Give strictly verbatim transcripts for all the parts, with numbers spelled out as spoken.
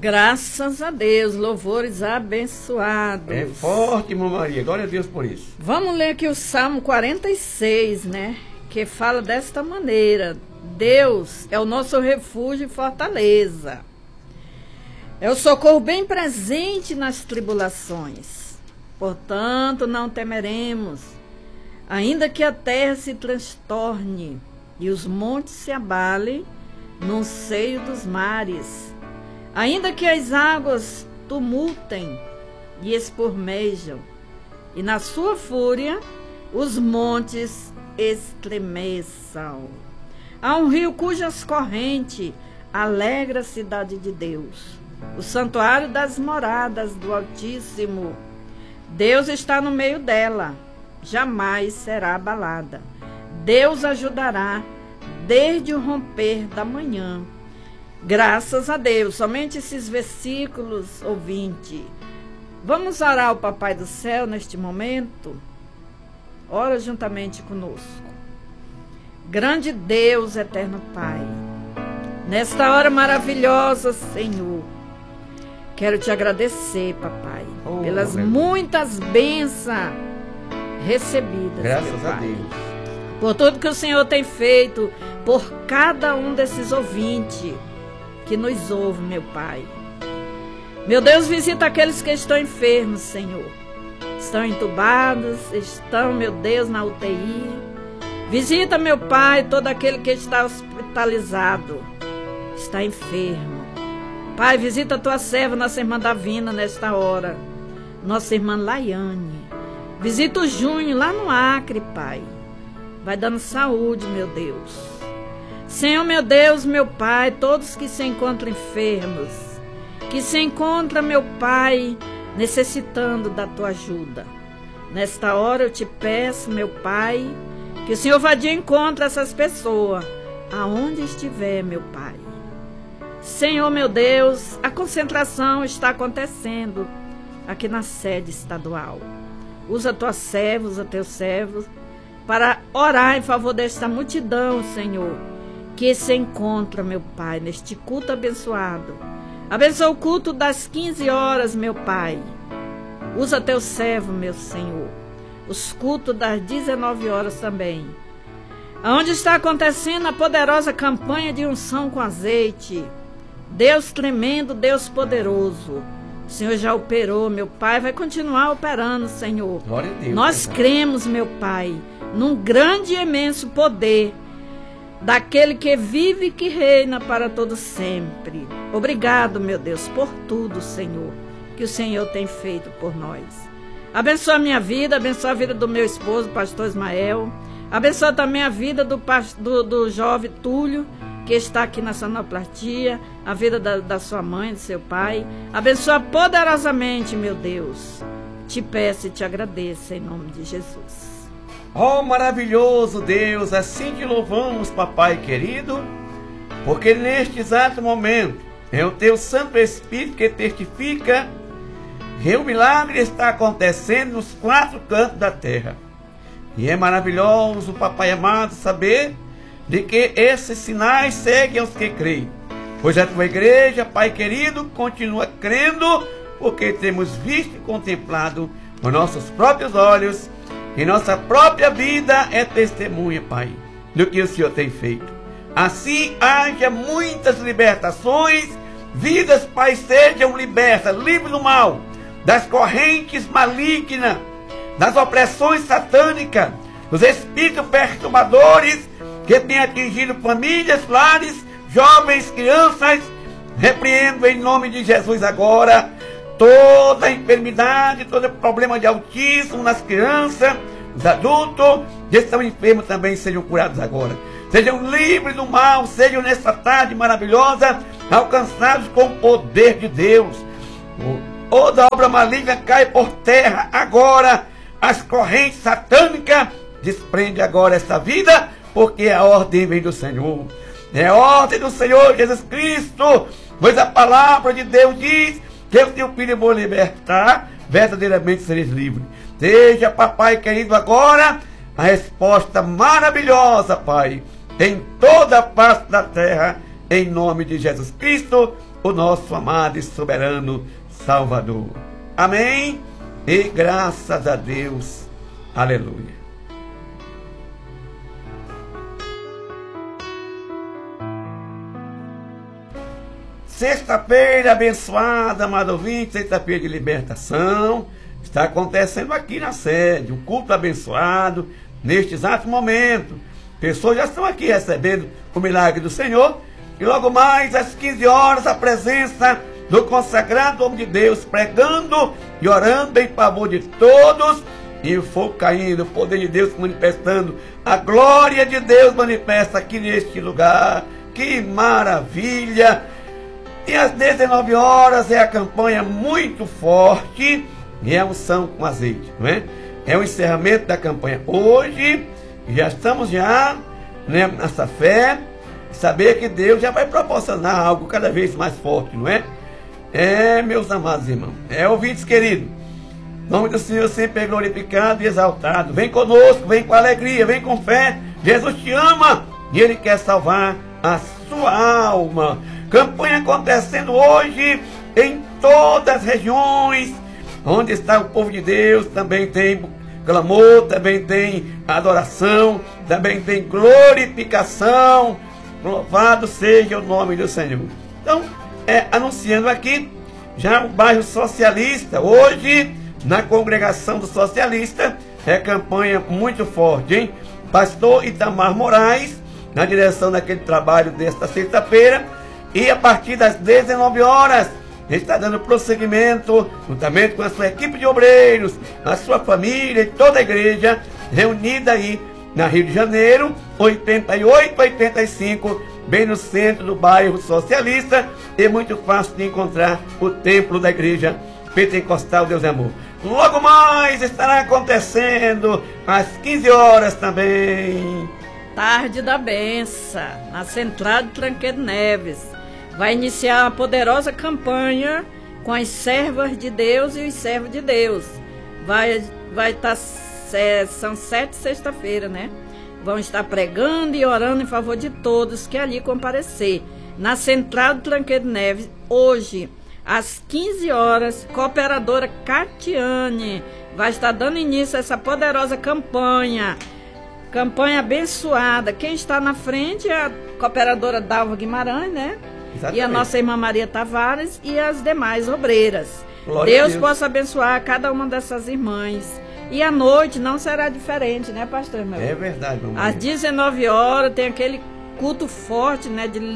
Graças a Deus, louvores abençoados. É forte, irmã Maria, glória a Deus por isso. Vamos ler aqui o Salmo quarenta e seis, né? Que fala desta maneira: Deus é o nosso refúgio e fortaleza. É o socorro bem presente nas tribulações. Portanto, não temeremos, ainda que a terra se transtorne e os montes se abalem no seio dos mares. Ainda que as águas tumultem e espumejam, e na sua fúria os montes estremeçam. Há um rio cujas correntes alegra a cidade de Deus, o santuário das moradas do Altíssimo. Deus está no meio dela, jamais será abalada. Deus ajudará desde o romper da manhã. Graças a Deus, somente esses versículos, ouvinte. Vamos orar ao Papai do Céu neste momento? Ora juntamente conosco. Grande Deus, eterno Pai, nesta hora maravilhosa, Senhor, quero te agradecer, Papai, oh, pelas muitas bênçãos recebidas, graças meu Pai, a Deus, por tudo que o Senhor tem feito por cada um desses ouvintes que nos ouve, meu Pai. Meu Deus, visita aqueles que estão enfermos, Senhor. Estão entubados, estão, meu Deus, na U T I. Visita, meu Pai, todo aquele que está hospitalizado, está enfermo. Pai, visita a tua serva, nossa irmã Davina, nesta hora. Nossa irmã Laiane. Visita o Júnior lá no Acre, Pai. Vai dando saúde, meu Deus. Senhor, meu Deus, meu Pai, todos que se encontram enfermos, que se encontram, meu Pai, necessitando da tua ajuda. Nesta hora eu te peço, meu Pai, que o Senhor vá de encontro a essas pessoas, aonde estiver, meu Pai. Senhor, meu Deus, a concentração está acontecendo aqui na sede estadual. Usa tuas servos, usa teus servos, para orar em favor desta multidão, Senhor, que se encontra, meu Pai, neste culto abençoado. Abençoa o culto das quinze horas, meu Pai. Usa teu servo, meu Senhor. Os cultos das dezenove horas também. Onde está acontecendo a poderosa campanha de unção com azeite. Deus tremendo, Deus poderoso. O Senhor já operou, meu Pai, vai continuar operando, Senhor. Glória a Deus. Nós cremos, meu Pai, num grande e imenso poder daquele que vive e que reina para todo sempre. Obrigado, meu Deus, por tudo, Senhor, que o Senhor tem feito por nós. Abençoa a minha vida, abençoa a vida do meu esposo, pastor Ismael. Abençoa também a vida do, do, do jovem Túlio, que está aqui na sonoplastia, a vida da, da sua mãe, do seu pai. Abençoa poderosamente, meu Deus. Te peço e te agradeço em nome de Jesus. Oh, maravilhoso Deus, assim te louvamos, papai querido, porque neste exato momento é o teu Santo Espírito que testifica que o milagre está acontecendo nos quatro cantos da terra. E é maravilhoso, papai amado, saber de que esses sinais seguem aos que creem. Pois a tua igreja, pai querido, continua crendo, porque temos visto e contemplado com nossos próprios olhos. E nossa própria vida é testemunha, Pai, do que o Senhor tem feito. Assim haja muitas libertações, vidas, Pai, sejam libertas, livres do mal, das correntes malignas, das opressões satânicas, dos espíritos perturbadores que têm atingido famílias, lares, jovens, crianças. Repreendo em nome de Jesus agora toda enfermidade, todo problema de autismo nas crianças, nos adultos que estão enfermos também sejam curados agora. Sejam livres do mal, sejam nessa tarde maravilhosa alcançados com o poder de Deus. Toda obra maligna cai por terra agora. As correntes satânicas desprende agora essa vida, porque a ordem vem do Senhor. É a ordem do Senhor Jesus Cristo, pois a palavra de Deus diz que o teu filho vou libertar, verdadeiramente sereis livres. Seja, papai querido, agora a resposta maravilhosa, Pai, em toda a face da terra, em nome de Jesus Cristo, o nosso amado e soberano Salvador. Amém? E graças a Deus. Aleluia. Sexta-feira abençoada, amado ouvinte, sexta-feira de libertação. Está acontecendo aqui na sede, um culto abençoado, neste exato momento. Pessoas já estão aqui recebendo o milagre do Senhor. E logo mais, às quinze horas, a presença do consagrado homem de Deus, pregando e orando em favor de todos. E o fogo caindo, o poder de Deus manifestando, a glória de Deus manifesta aqui neste lugar. Que maravilha! E às dezenove horas é a campanha muito forte, e é a unção com azeite, não é? É o encerramento da campanha. Hoje, já estamos já, né, nessa fé, saber que Deus já vai proporcionar algo cada vez mais forte, não é? É, meus amados irmãos, é, ouvintes queridos, o nome do Senhor sempre é glorificado e exaltado. Vem conosco, vem com alegria, vem com fé. Jesus te ama e Ele quer salvar a sua alma. Campanha acontecendo hoje em todas as regiões onde está o povo de Deus. Também tem clamor, também tem adoração, também tem glorificação. Louvado seja o nome do Senhor. Então, é, anunciando aqui já o bairro Socialista. Hoje, na congregação do Socialista, é campanha muito forte, hein? Pastor Itamar Moraes, na direção daquele trabalho desta sexta-feira. E a partir das dezenove horas, ele está dando prosseguimento, juntamente com a sua equipe de obreiros, a sua família e toda a igreja, reunida aí na Rio de Janeiro, oitenta e oito, oitenta e cinco, bem no centro do bairro Socialista, e muito fácil de encontrar o templo da igreja Pentecostal Deus é Amor. Logo mais estará acontecendo, às quinze horas também. Tarde da Benção, na Central de Tranqueiro Neves. Vai iniciar uma poderosa campanha com as servas de Deus e os servos de Deus. Vai vai estar, é, são sete sexta-feira, né? Vão estar pregando e orando em favor de todos que ali comparecer. Na Central de Tranqueiro Neves, hoje, às quinze horas, cooperadora Catiane vai estar dando início a essa poderosa campanha. Campanha abençoada. Quem está na frente é a cooperadora Dalva Guimarães, né? Exatamente. E a nossa irmã Maria Tavares e as demais obreiras. Glória Deus, Deus possa abençoar cada uma dessas irmãs. E à noite não será diferente, né, pastor? Meu? É verdade, mamãe. Às dezenove horas tem aquele culto forte, né, de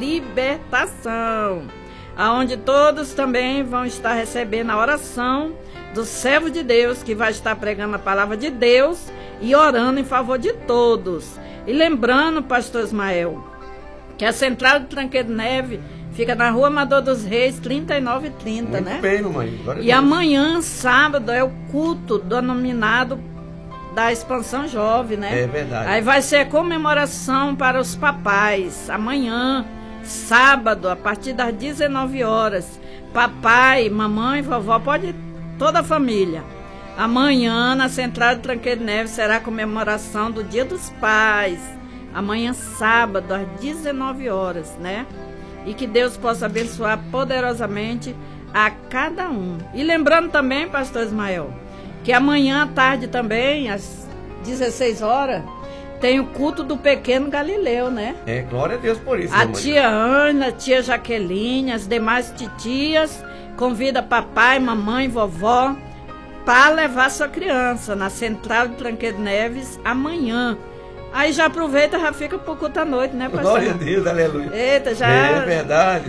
libertação, aonde todos também vão estar recebendo a oração do servo de Deus, que vai estar pregando a palavra de Deus e orando em favor de todos. E lembrando, pastor Ismael, que a Central de Tranqueiro Neve fica na Rua Amador dos Reis, trinta e nove e trinta, né? Muito bem, mamãe. Glória a E Deus. Amanhã, sábado, é o culto denominado da Expansão Jovem, né? É verdade. Aí vai ser a comemoração para os papais. Amanhã, sábado, a partir das dezenove horas. Papai, mamãe, vovó, pode toda a família. Amanhã, na Central de Tranqueiro Neves, será a comemoração do Dia dos Pais. Amanhã, sábado, às dezenove horas, né? E que Deus possa abençoar poderosamente a cada um. E lembrando também, pastor Ismael, que amanhã à tarde também, às dezesseis horas, tem o culto do pequeno Galileu, né? É, glória a Deus por isso, A mamãe. tia Ana, a tia Jaqueline, as demais titias, convida papai, mamãe, vovó, para levar sua criança na Central de Tranqueiro Neves amanhã. Aí já aproveita, já fica pro culto à noite, né, pastor? Glória a Deus, aleluia. Eita, já... É verdade.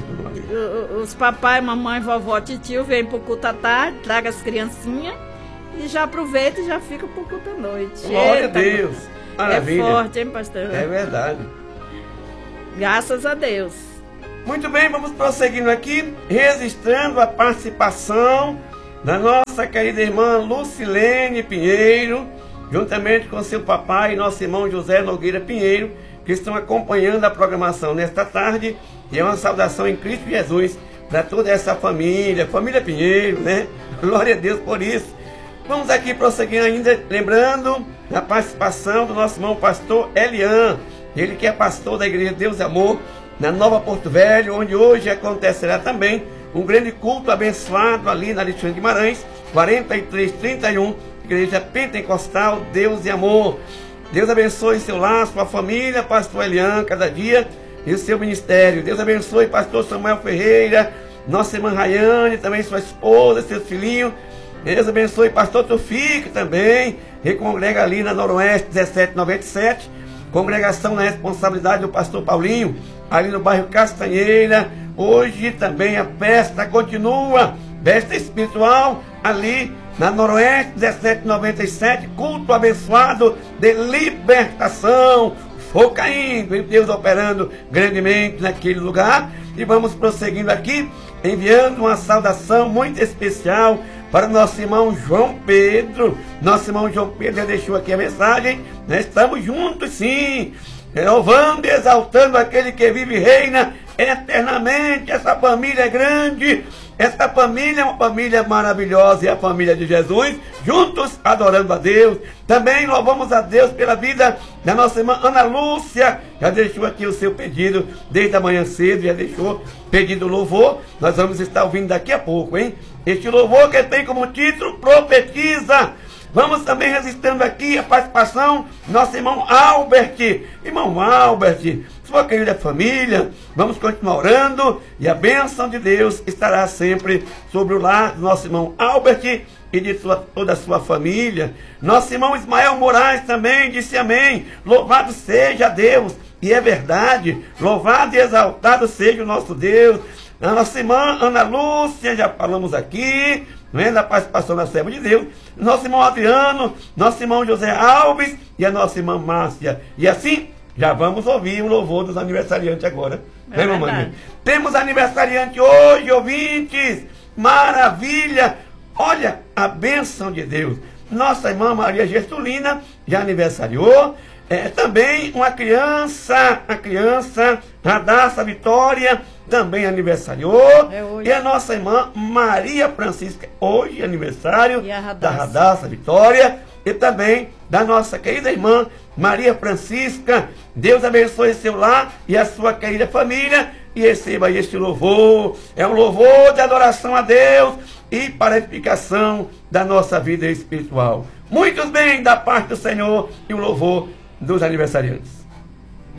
Os papai, mamãe, vovó, titio vêm pro culto à tarde, traga as criancinhas e já aproveita e já fica pro culto à noite. Glória Eita, a Deus. Maravilha. É forte, hein, pastor? É verdade. Graças a Deus. Muito bem, vamos prosseguindo aqui, registrando a participação da nossa querida irmã Lucilene Pinheiro, juntamente com seu papai e nosso irmão José Nogueira Pinheiro, que estão acompanhando a programação nesta tarde. E é uma saudação em Cristo Jesus para toda essa família, família Pinheiro, né? Glória a Deus por isso. Vamos aqui prosseguir ainda, lembrando da participação do nosso irmão pastor Elian, ele que é pastor da Igreja Deus e Amor, na Nova Porto Velho, onde hoje acontecerá também um grande culto abençoado ali na Alexandre Guimarães, quarenta e três trinta e um, Igreja Pentecostal Deus e Amor. Deus abençoe seu lar, sua família, pastor Elian, cada dia, e o seu ministério. Deus abençoe pastor Samuel Ferreira, nossa irmã Rayane, também sua esposa, seus filhinhos. Deus abençoe pastor Tufique também, que congrega ali na Noroeste dezessete noventa e sete, congregação na responsabilidade do pastor Paulinho, ali no bairro Castanheira. Hoje também a festa continua, festa espiritual, ali na Noroeste dezessete noventa e sete, culto abençoado de libertação, fogo caindo, e Deus operando grandemente naquele lugar. E vamos prosseguindo aqui, enviando uma saudação muito especial para o nosso irmão João Pedro. Nosso irmão João Pedro já deixou aqui a mensagem. Nós estamos juntos sim, louvando e exaltando aquele que vive e reina eternamente. Essa família é grande, essa família é uma família maravilhosa, e a família de Jesus, juntos adorando a Deus. Também louvamos a Deus pela vida da nossa irmã Ana Lúcia, já deixou aqui o seu pedido desde a manhã cedo, já deixou pedido louvor. Nós vamos estar ouvindo daqui a pouco, hein? Este louvor que tem como título Profetiza. Vamos também registrando aqui a participação do nosso irmão Albert. Irmão Albert, sua querida família, vamos continuar orando, e a bênção de Deus estará sempre sobre o lar do nosso irmão Albert e de sua, toda a sua família. Nosso irmão Ismael Moraes também disse amém. Louvado seja Deus, e é verdade, louvado e exaltado seja o nosso Deus. A nossa irmã Ana Lúcia, já falamos aqui, não é, da participação da serva de Deus. Nosso irmão Adriano, nosso irmão José Alves e a nossa irmã Márcia. E assim, já vamos ouvir o louvor dos aniversariantes agora. É, né, mamãe? Temos aniversariante hoje, ouvintes. Maravilha! Olha a bênção de Deus. Nossa irmã Maria Gestulina já aniversariou. É, também uma criança, a criança Radassa Vitória também aniversariou. É hoje. E a nossa irmã Maria Francisca, hoje aniversário Radassa. da Radassa Vitória. E também da nossa querida irmã Maria Francisca. Deus abençoe seu lar e a sua querida família, e receba este louvor. É um louvor de adoração a Deus e para a edificação da nossa vida espiritual. Muitos bem da parte do Senhor, e o louvor dos aniversariantes.